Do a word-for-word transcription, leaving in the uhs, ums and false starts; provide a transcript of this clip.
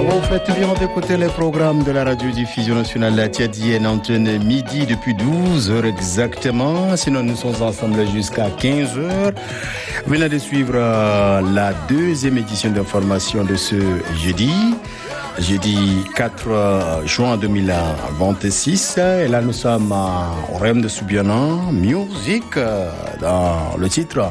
Vous faites bien d'écouter les programmes de la radio-diffusion nationale La Tchadienne antenne midi depuis douze heures exactement. Sinon, nous sommes ensemble jusqu'à quinze heures. Vous venez de suivre la deuxième édition d'information de ce jeudi. Jeudi quatre juin deux mille vingt-six. Et là, nous sommes au royaume de Soubiana, musique, dans le titre